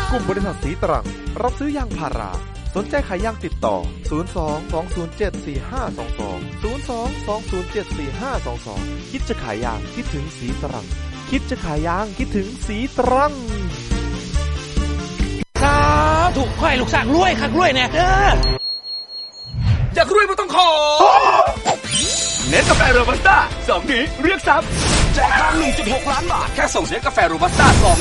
กลุ่มบริษัทสีตรังรับซื้อยางพาราสนใจขายยางติดต่อ02-207-4522 คิดจะขายยางคิดถึงสีตรังคิดจะขายยางคิดถึงสีตรังถูกค่อยลูกสร้างรวยคักรวยแน่อยากรวยไม่ต้องขอเนสกาแฟโรบัสต้า2 นี้เรียกทรัพย์แจกทาง 1.6 ล้านบาทแค่ส่งเนสกาแฟโรบัสต้า2